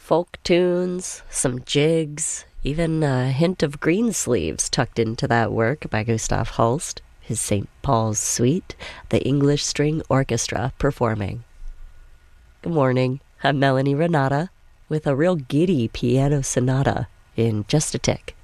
folk tunes, some jigs, even a hint of Greensleeves tucked into that work by Gustav Holst, his St. Paul's Suite, the English String Orchestra performing. Good morning, I'm Melanie Renata with a real giddy piano sonata in just a tick.